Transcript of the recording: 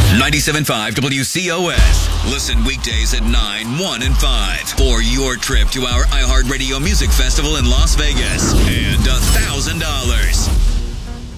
97.5 WCOS. Listen weekdays at 9, 1, and 5 for your trip to our iHeartRadio Music Festival in Las Vegas.